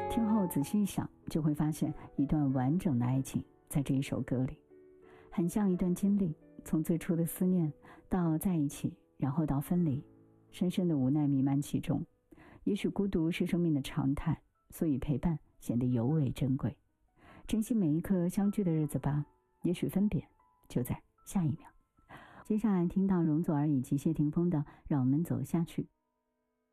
听后仔细一想，就会发现一段完整的爱情在这一首歌里，很像一段经历，从最初的思念到在一起，然后到分离，深深的无奈弥漫其中。也许孤独是生命的常态，所以陪伴显得尤为珍贵。珍惜每一刻相聚的日子吧，也许分别就在下一秒。接下来听到容祖儿以及谢霆锋的《让我们走下去》。